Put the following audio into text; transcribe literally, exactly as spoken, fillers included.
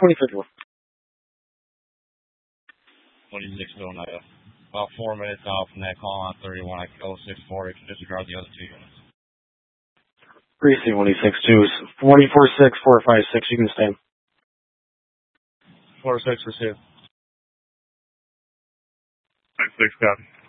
twenty-fifth one. twenty-six Oneida. About four minutes out from that call on thirty-one. I oh six forty to disregard the other two units. Precinct one six two, forty-four six, four five six, you can stand. four six received. nine six, copy.